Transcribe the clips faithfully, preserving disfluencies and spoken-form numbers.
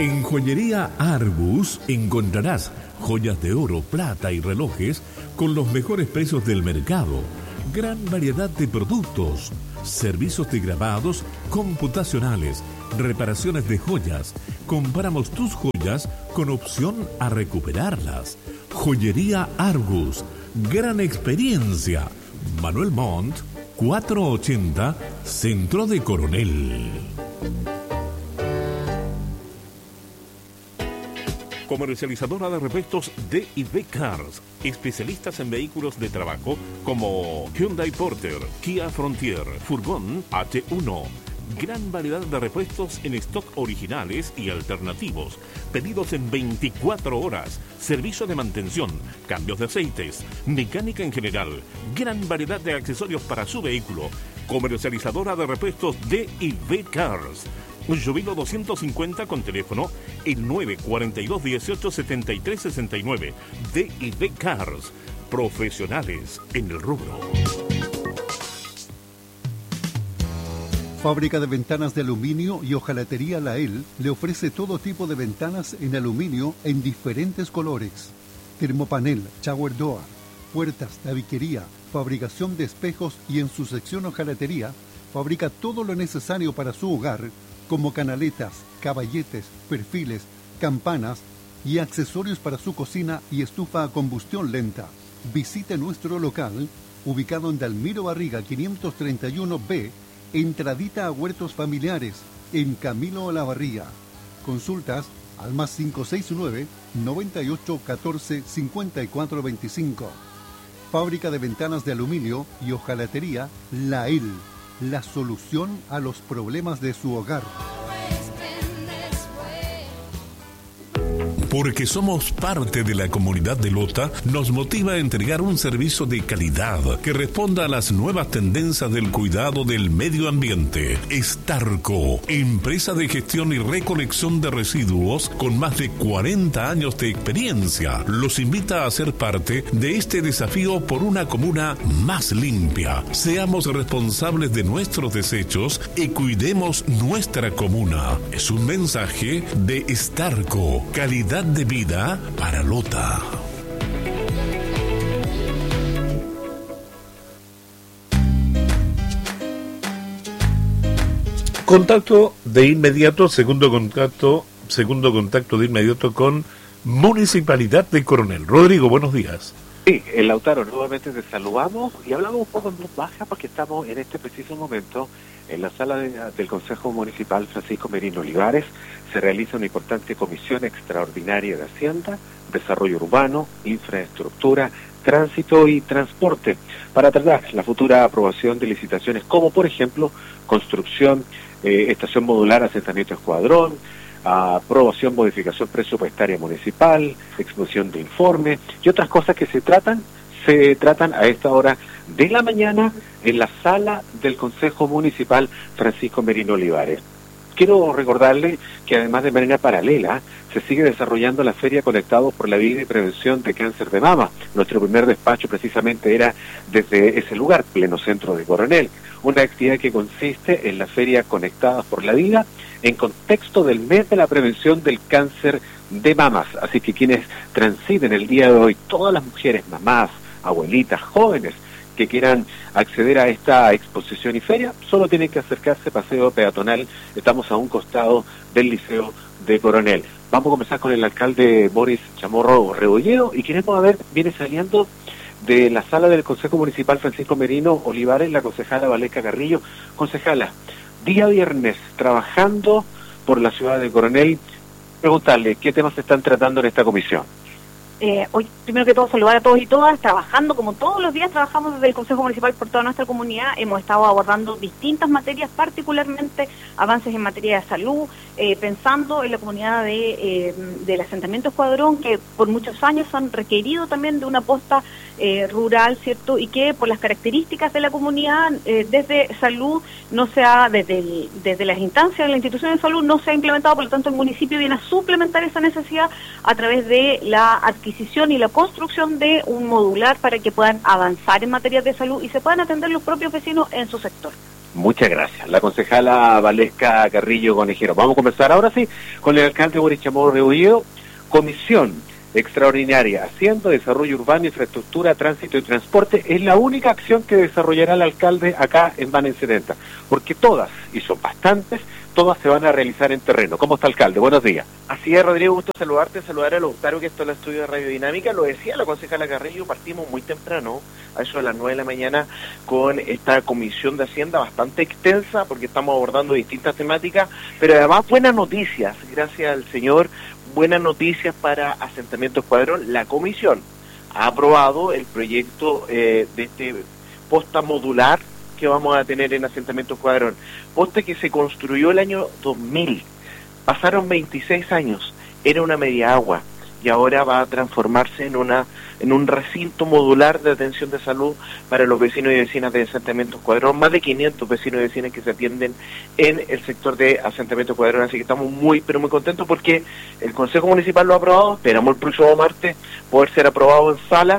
En Joyería Arbus encontrarás joyas de oro, plata y relojes con los mejores precios del mercado. Gran variedad de productos, servicios de grabados computacionales, reparaciones de joyas. Compramos tus joyas con opción a recuperarlas. Joyería Arbus, gran experiencia. Manuel Montt, cuatrocientos ochenta, Centro de Coronel. Comercializadora de repuestos D y B Cars, especialistas en vehículos de trabajo como Hyundai Porter, Kia Frontier, Furgón H uno. Gran variedad de repuestos en stock originales y alternativos. Pedidos en veinticuatro horas. Servicio de mantención, cambios de aceites, mecánica en general. Gran variedad de accesorios para su vehículo. Comercializadora de repuestos D y B Cars. Jubilo doscientos cincuenta con teléfono el nueve cuatro dos, dieciocho, setenta y tres sesenta y nueve. D y B Cars. Profesionales en el rubro. Fábrica de Ventanas de Aluminio y Hojalatería Lael le ofrece todo tipo de ventanas en aluminio en diferentes colores. Termopanel, shower door, puertas, tabiquería, fabricación de espejos y en su sección hojalatería fabrica todo lo necesario para su hogar, como canaletas, caballetes, perfiles, campanas y accesorios para su cocina y estufa a combustión lenta. Visite nuestro local, ubicado en Dalmiro Barriga quinientos treinta y uno B, entradita a Huertos Familiares, en Camilo Olavarría. Consultas al más cinco seis nueve, noventa y ocho, catorce, cincuenta y cuatro veinticinco. Fábrica de Ventanas de Aluminio y Hojalatería Lael, la solución a los problemas de su hogar. Porque somos parte de la comunidad de Lota, nos motiva a entregar un servicio de calidad que responda a las nuevas tendencias del cuidado del medio ambiente. Estarco, empresa de gestión y recolección de residuos con más de cuarenta años de experiencia, los invita a ser parte de este desafío por una comuna más limpia. Seamos responsables de nuestros desechos y cuidemos nuestra comuna. Es un mensaje de Estarco, calidad de vida para Lota. Contacto de inmediato, segundo contacto, segundo contacto de inmediato con Municipalidad de Coronel. Rodrigo, buenos días. Sí, el Lautaro, nuevamente te saludamos y hablamos un poco en voz baja porque estamos en este preciso momento en la sala de, del Consejo Municipal Francisco Merino Olivares. Se realiza una importante comisión extraordinaria de Hacienda, Desarrollo Urbano, Infraestructura, Tránsito y Transporte para tratar la futura aprobación de licitaciones como, por ejemplo, construcción, eh, estación modular, asentamiento escuadrón, aprobación, modificación presupuestaria municipal, exposición de informe y otras cosas que se tratan, se tratan a esta hora de la mañana en la sala del Consejo Municipal Francisco Merino Olivares. Quiero recordarle que además de manera paralela se sigue desarrollando la Feria Conectados por la Vida y Prevención de Cáncer de Mama. Nuestro primer despacho precisamente era desde ese lugar, pleno centro de Coronel. Una actividad que consiste en la Feria Conectadas por la Vida en contexto del mes de la prevención del cáncer de mamas. Así que quienes transiten el día de hoy, todas las mujeres, mamás, abuelitas, jóvenes, que quieran acceder a esta exposición y feria, solo tienen que acercarse paseo peatonal. Estamos a un costado del Liceo de Coronel. Vamos a comenzar con el alcalde Boris Chamorro Rebolledo y queremos ver, viene saliendo de la sala del Consejo Municipal Francisco Merino Olivares, la concejala Valesca Carrillo. Concejala, día viernes, trabajando por la ciudad de Coronel, preguntarle qué temas se están tratando en esta comisión. Eh, hoy, primero que todo, saludar a todos y todas, trabajando como todos los días, trabajamos desde el Consejo Municipal por toda nuestra comunidad. Hemos estado abordando distintas materias, particularmente avances en materia de salud, eh, pensando en la comunidad de eh, del asentamiento Escuadrón, que por muchos años han requerido también de una posta eh, rural, ¿cierto? Y que por las características de la comunidad, eh, desde salud, no se ha, desde, el, desde las instancias de la institución de salud, no se ha implementado, por lo tanto el municipio viene a suplementar esa necesidad a través de la adquisición y la construcción de un modular para que puedan avanzar en materia de salud y se puedan atender los propios vecinos en su sector. Muchas gracias. La concejala Valesca Carrillo Conejero. Vamos a comenzar ahora sí con el alcalde Boris Chamorro Rebolledo. Comisión extraordinaria, Hacienda, Desarrollo Urbano, Infraestructura, Tránsito y Transporte, es la única acción que desarrollará el alcalde acá en Banen setenta, porque todas, y son bastantes, todas se van a realizar en terreno. ¿Cómo está, alcalde? Buenos días. Así es, Rodrigo, gusto saludarte, saludar a los Octavio que está en el estudio de Radiodinámica. Lo decía la concejala Carrillo, partimos muy temprano, a eso de las nueve de la mañana, con esta comisión de Hacienda bastante extensa, porque estamos abordando distintas temáticas, pero además buenas noticias, gracias al señor, buenas noticias para Asentamiento Escuadrón. La comisión ha aprobado el proyecto eh, de este posta modular que vamos a tener en Asentamiento Escuadrón. Posta que se construyó el año dos mil, pasaron veintiséis años, era una media agua y ahora va a transformarse en una en un recinto modular de atención de salud para los vecinos y vecinas de Asentamiento Escuadrón, más de quinientos vecinos y vecinas que se atienden en el sector de Asentamiento Escuadrón, así que estamos muy, pero muy contentos porque el Consejo Municipal lo ha aprobado, esperamos el próximo martes poder ser aprobado en sala,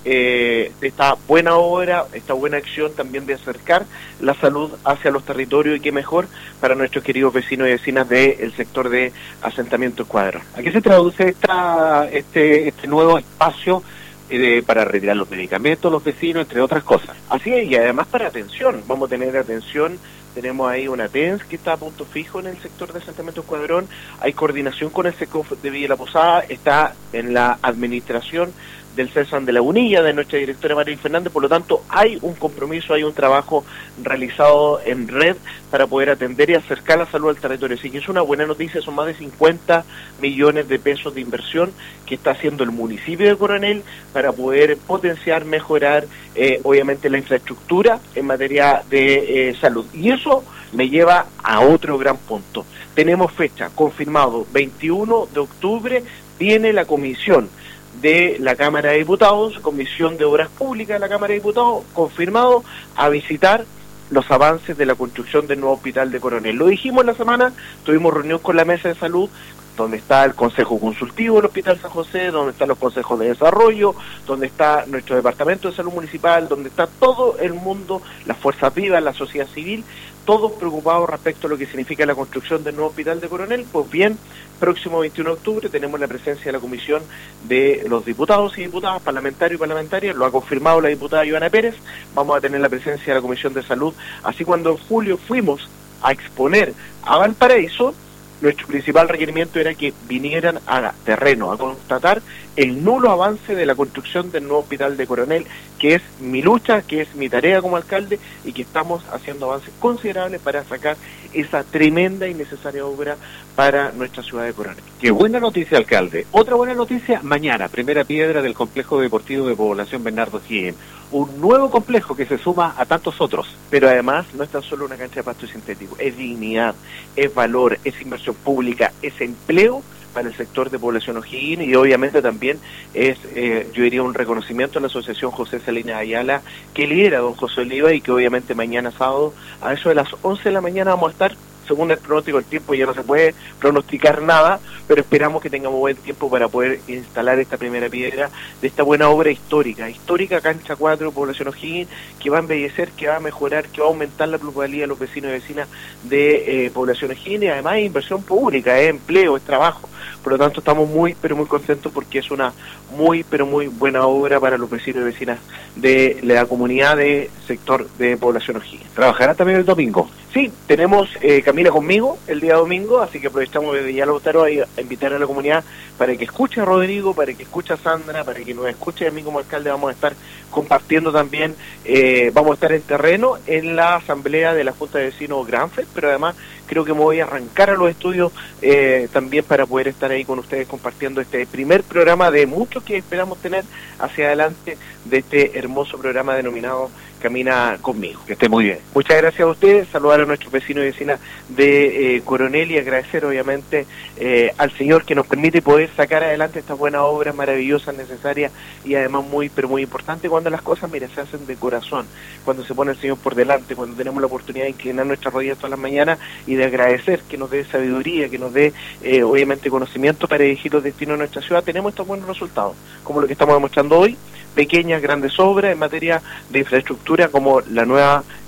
eh, esta buena obra, esta buena acción también de acercar la salud hacia los territorios y qué mejor para nuestros queridos vecinos y vecinas del sector de Asentamiento Escuadrón. ¿A qué se traduce esta, este, este nuevo espacio eh, para retirar los medicamentos, los vecinos, entre otras cosas? Así es, y además para atención, vamos a tener atención, tenemos ahí una T E N S que está a punto fijo en el sector de Asentamiento Escuadrón, hay coordinación con el SECOF de Villa La Posada, está en la administración del CESAN de la Unilla, de nuestra directora María Fernández, por lo tanto hay un compromiso, hay un trabajo realizado en red para poder atender y acercar la salud al territorio, así que es una buena noticia, son más de cincuenta millones de pesos de inversión que está haciendo el municipio de Coronel para poder potenciar, mejorar eh, obviamente la infraestructura en materia de eh, salud, y eso me lleva a otro gran punto. Tenemos fecha, confirmado, veintiuno de octubre viene la comisión de la Cámara de Diputados, Comisión de Obras Públicas de la Cámara de Diputados, confirmado a visitar los avances de la construcción del nuevo hospital de Coronel. Lo dijimos en la semana, tuvimos reunión con la Mesa de Salud, donde está el Consejo Consultivo del Hospital San José, donde están los consejos de desarrollo, donde está nuestro Departamento de Salud Municipal, donde está todo el mundo, las fuerzas vivas, la sociedad civil, todos preocupados respecto a lo que significa la construcción del nuevo hospital de Coronel. Pues bien, próximo veintiuno de octubre tenemos la presencia de la comisión de los diputados y diputadas, parlamentarios y parlamentarias, lo ha confirmado la diputada Ivana Pérez, vamos a tener la presencia de la Comisión de Salud, así cuando en julio fuimos a exponer a Valparaíso, nuestro principal requerimiento era que vinieran a terreno a constatar el nulo avance de la construcción del nuevo hospital de Coronel, que es mi lucha, que es mi tarea como alcalde y que estamos haciendo avances considerables para sacar esa tremenda y necesaria obra para nuestra ciudad de Coronel. Qué buena noticia, alcalde. Otra buena noticia, mañana, primera piedra del complejo deportivo de Población Bernardo Higgins. Un nuevo complejo que se suma a tantos otros. Pero además no es tan solo una cancha de pasto sintético, es dignidad, es valor, es inversión pública, es empleo para el sector de Población O'Higgins y obviamente también es, eh, yo diría, un reconocimiento a la Asociación José Salinas Ayala que lidera don José Oliva y que obviamente mañana sábado a eso de las once de la mañana vamos a estar, según el pronóstico del tiempo ya no se puede pronosticar nada, pero esperamos que tengamos buen tiempo para poder instalar esta primera piedra de esta buena obra histórica, histórica cancha cuatro, Población O'Higgins, que va a embellecer, que va a mejorar, que va a aumentar la plusvalía de los vecinos y vecinas de eh, Población O'Higgins, y además es inversión pública, es empleo, es trabajo. Por lo tanto estamos muy, pero muy contentos porque es una muy, pero muy buena obra para los vecinos y vecinas de la comunidad de sector de Población O'Higgins. ¿Trabajará también el domingo? Sí, tenemos eh, Camila conmigo el día domingo, así que aprovechamos desde ya Lautaro a, a invitar a la comunidad para que escuche a Rodrigo, para que escuche a Sandra, para que nos escuche a mí como alcalde. Vamos a estar compartiendo también, eh, vamos a estar en terreno en la asamblea de la Junta de Vecinos Granfe, pero además creo que me voy a arrancar a los estudios eh, también para poder estar ahí con ustedes compartiendo este primer programa de muchos que esperamos tener hacia adelante de este hermoso programa denominado Camina Conmigo. Que esté muy bien. Muchas gracias a ustedes, saludar a nuestros vecinos y vecinas de eh, Coronel y agradecer obviamente eh, al Señor que nos permite poder sacar adelante estas buenas obras maravillosas, necesarias y además muy, pero muy importantes cuando las cosas, mira, se hacen de corazón, cuando se pone el Señor por delante, cuando tenemos la oportunidad de inclinar nuestras rodillas todas las mañanas y de agradecer que nos dé sabiduría, que nos dé eh, obviamente conocimiento para dirigir los destinos de nuestra ciudad, tenemos estos buenos resultados, como lo que estamos demostrando hoy, pequeñas, grandes obras en materia de infraestructura como la nueva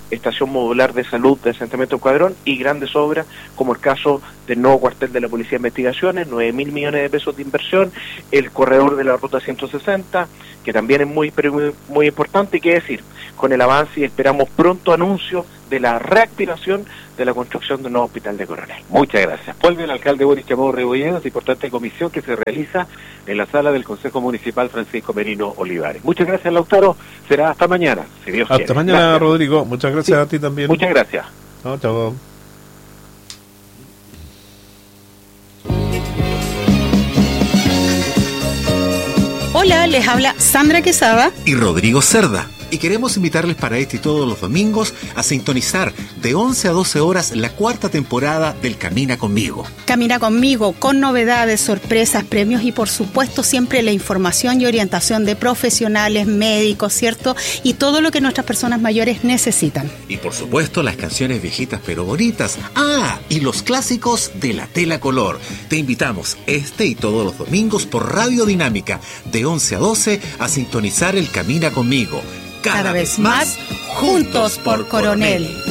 estación modular de salud de asentamiento Cuadrón y grandes obras como el caso del nuevo cuartel de la Policía de Investigaciones, nueve mil millones de pesos de inversión, el corredor de la ruta ciento sesenta, que también es muy, muy, muy importante, y qué decir, con el avance y esperamos pronto anuncios de la reactivación de la construcción de un nuevo hospital de Coronel. Muchas gracias. Vuelve el alcalde Boris Chamorro Rebolledo, importante comisión que se realiza en la sala del Consejo Municipal Francisco Merino Olivares. Muchas gracias, Lautaro. Será hasta mañana, si Dios quiere. Hasta mañana, gracias. Rodrigo. Muchas gracias sí. a ti también. Muchas gracias. Chao, chao. Hola, les habla Sandra Quesada y Rodrigo Cerda. Y queremos invitarles para este y todos los domingos a sintonizar de once a doce horas la cuarta temporada del Camina Conmigo. Camina Conmigo, con novedades, sorpresas, premios y por supuesto siempre la información y orientación de profesionales, médicos, ¿cierto? Y todo lo que nuestras personas mayores necesitan. Y por supuesto las canciones viejitas pero bonitas. Ah, y los clásicos de la tela color. Te invitamos este y todos los domingos por Radio Dinámica de once a doce a sintonizar el Camina Conmigo. Cada, Cada vez más, juntos por Coronel.